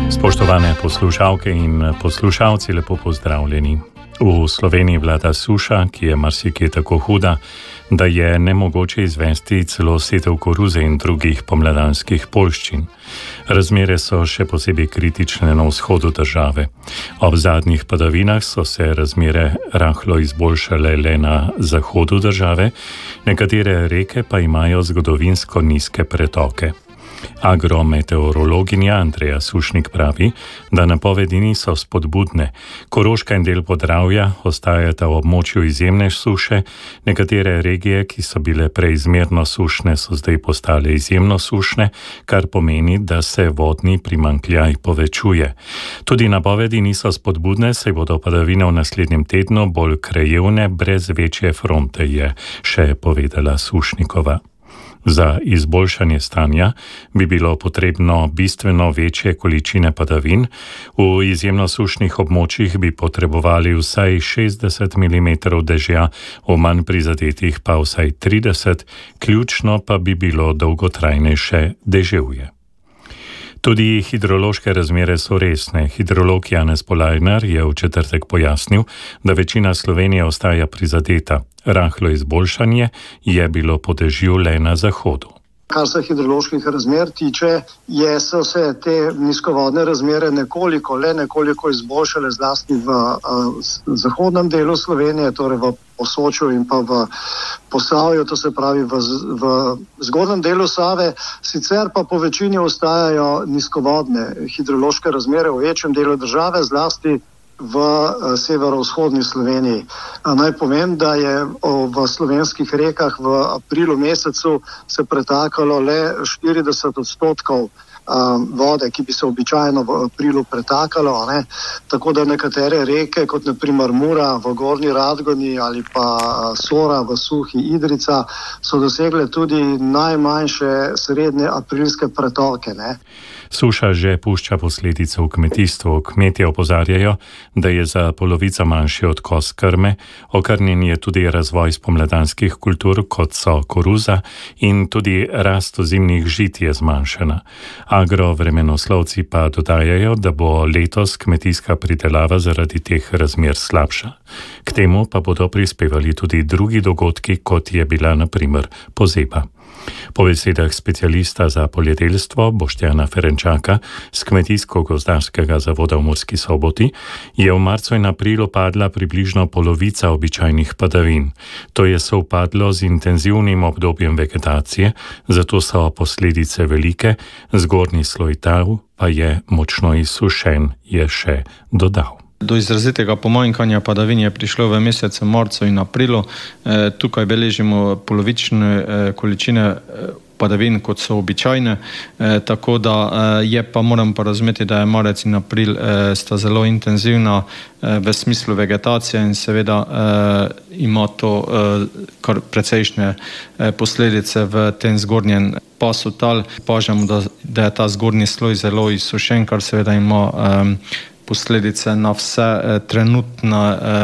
Spoštovane poslušalke in poslušalci, lepo pozdravljeni. V Sloveniji vlada suša, ki je marsikje tako huda, da je nemogoče izvesti celo setev koruze in drugih pomladanskih poljščin. Razmere so še posebej kritične na vzhodu države. Ob zadnjih padavinah so se razmere rahlo izboljšale le na zahodu države, nekatere reke pa imajo zgodovinsko nizke pretoke. Agrometeorologinja Andreja Sušnik pravi, da napovedi niso spodbudne. Koroška in del Podravja ostajata v območju izjemne suše, nekatere regije, ki so bile prej izmerno sušne, so zdaj postale izjemno sušne, kar pomeni, da se vodni primanjkljaj povečuje. Tudi napovedi niso spodbudne, saj bodo padavine v naslednjem tednu bolj krajevne, brez večje fronte, je še povedala Sušnikova. Za izboljšanje stanja bi bilo potrebno bistveno večje količine padavin. V izjemno sušnih območjih bi potrebovali vsaj 60 mm dežja, v manj prizadetih pa vsaj 30, ključno pa bi bilo dolgotrajnejše deževje. Tudi hidrološke razmere so resne. Hidrolog Janez Polajnar je v četrtek pojasnil, da večina Slovenije ostaja prizadeta. Rahlo izboljšanje je bilo po dežju le na zahodu. Kar se hidroloških razmer tiče, so se te nizkovodne razmere nekoliko izboljšale, zlasti v zahodnem delu Slovenije, torej v Posočju in pa v Posavju, to se pravi v zgornjem delu Save. Sicer pa po večini ostajajo nizkovodne hidrološke razmere v večjem delu države, zlasti v severovzhodni Sloveniji. Naj povem, da je v slovenskih rekah v aprilu mesecu se pretakalo le 40% vode, ki bi se običajno v aprilu pretakalo, ne? Tako da nekatere reke, kot na primer Mura v Gornji Radgoni ali pa Sora v Suhi Idrijca, so dosegle tudi najmanjše srednje aprilske pretoke, ne? Suša že pušča posledice v kmetijstvu. Kmetje opozarjajo, da je za polovico manjši odkos krme, okrnjen je tudi razvoj spomladanskih kultur, kot so koruza, in tudi rast ozimnih žit je zmanjšana. Agrovremenoslovci pa dodajajo, da bo letos kmetijska pridelava zaradi teh razmer slabša. K temu pa bodo prispevali tudi drugi dogodki, kot je bila na primer pozeba. Po besedah specialista za poljedelstvo Boštjana Ferenčaka z Kmetijsko-gozdarskega zavoda v Murski Soboti je v marcu in aprilu padla približno polovica običajnih padavin. To je sovpadlo z intenzivnim obdobjem vegetacije, zato so posledice velike, zgornji sloj tal pa je močno izsušen, je še dodal. Do izrazitega pomanjkanja padavin je prišlo v mesecu marcu in aprilu. Tukaj beležimo polovične količine padavin, kot so običajne, tako da moram pa razumeti, da je marec in april sta zelo intenzivna v smislu vegetacije in seveda ima to kar precejšnje posledice v tem zgornjem pasu tal. Opažamo, da je ta zgornji sloj zelo izsušen, kar seveda ima posledice na vse trenutne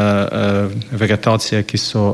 vegetacije, ki so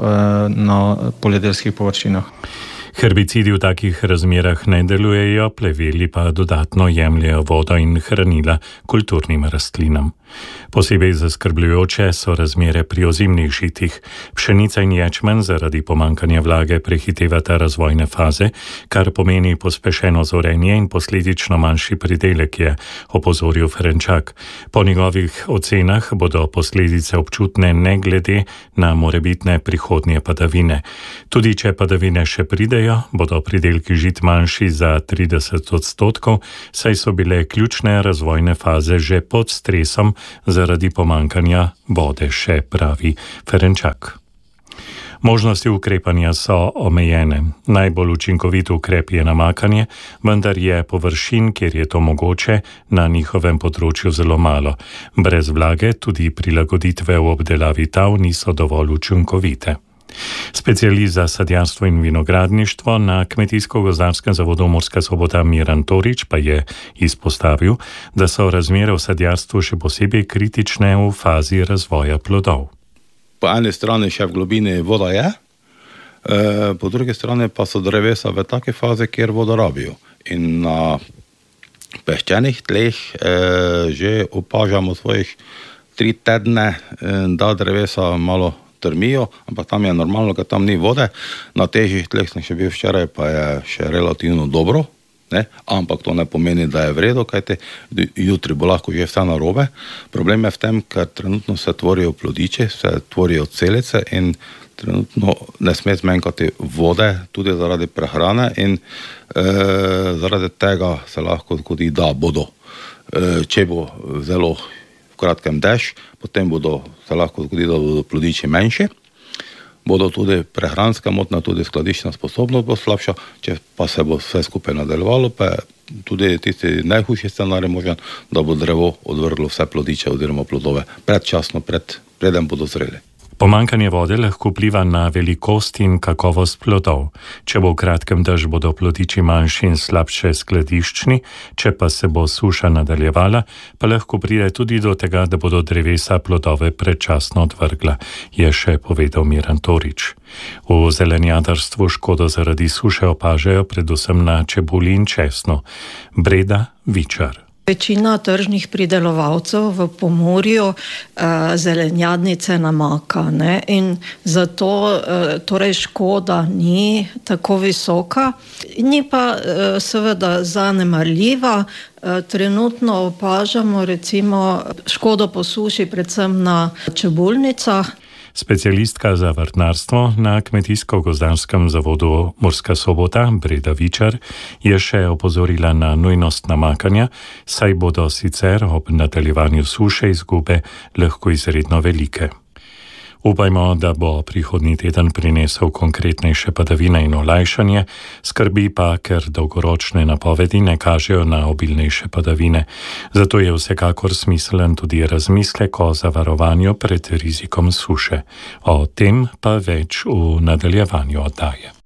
na poljedelskih površinah. Herbicidi v takih razmerah ne delujejo, pleveli pa dodatno jemljejo vodo in hranila kulturnim rastlinam. Posebej zaskrbljujoče so razmere pri ozimnih žitih. Pšenica in ječmen zaradi pomankanja vlage prehitevata razvojne faze, kar pomeni pospešeno zorenje in posledično manjši pridelek, je opozoril Ferenčak. Po njegovih ocenah bodo posledice občutne ne glede na morebitne prihodnje padavine. Tudi če padavine še pridejo, bodo pridelki žit manjši za 30%, saj so bile ključne razvojne faze že pod stresom zaradi pomankanja vode, še pravi Ferenčak. Možnosti ukrepanja so omejene. Najbolj učinkovit ukrep je namakanje, vendar je površin, kjer je to mogoče, na njihovem področju zelo malo. Brez vlage tudi prilagoditve v obdelavi tal niso dovolj učinkovite. Specialist za sadjarstvo in vinogradništvo na Kmetijsko-gozdarskem zavodu Murska Sobota Miran Torič pa je izpostavil, da so razmere v sadjarstvu še posebej kritične v fazi razvoja plodov. Po eni strani še v globini voda je, po drugi strani pa so drevesa v take fazi, kjer vodo rabijo. In na peščenih tleh že opažamo svojih 3 tedne, da drevesa malo trmijo, ampak tam je normalno, ker tam ni vode. Na težjih tleh sem še bil včeraj, pa je še relativno dobro, ne? Ampak to ne pomeni, da je v redu, kajte jutri bo lahko že vse narobe. Problem je v tem, ker trenutno se tvorijo plodiči, se tvorijo celice in trenutno ne sme zmanjkati vode, tudi zaradi prehrane in zaradi tega se lahko zgodi, da bodo, če bo zelo v kratkem dež, potem se lahko zgodi, da bodo plodiči manjši, bodo tudi prehranska motnja, tudi skladiščna sposobnost bo slabša, če pa se bo vse skupaj nadaljevalo, pa tudi tisti najhujši scenarij možen, da bo drevo odvrglo vse plodiče oziroma plodove predčasno, preden bodo zreli. Pomanjkanje vode lahko vpliva na velikost in kakovost plodov. Če bo v kratkem dež, bodo plodiči manjši in slabše skladiščni, če pa se bo suša nadaljevala, pa lahko pride tudi do tega, da bodo drevesa plodove predčasno odvrgla, je še povedal Miran Torič. V zelenjadarstvu škodo zaradi suše opažajo predvsem na čebuli in česnu. Breda Vičar. Večina tržnih pridelovalcev v Pomurju zelenjadnice namaka, ne? In zato torej škoda ni tako visoka, ni pa seveda zanemarljiva. Trenutno opažamo recimo škodo po suši predvsem na čebulnicah. Specialistka za vrtnarstvo na Kmetijsko-gozdarskem zavodu Murska Sobota, Breda Vičar, je še opozorila na nujnost namakanja, saj bodo sicer ob nadaljevanju suše izgube lahko izredno velike. Upajmo, da bo prihodnji teden prinesel konkretnejše padavine in olajšanje, skrbi pa, ker dolgoročne napovedi ne kažejo na obilnejše padavine. Zato je vsekakor smiselen tudi razmislek o zavarovanju pred rizikom suše. O tem pa več v nadaljevanju oddaje.